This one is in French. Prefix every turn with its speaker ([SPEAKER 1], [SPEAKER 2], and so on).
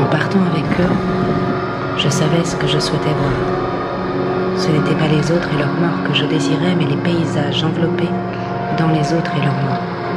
[SPEAKER 1] partant avec eux, je savais ce que je souhaitais voir. Ce n'étaient pas les autres et leurs morts que je désirais, mais les paysages enveloppés dans les autres et leurs morts.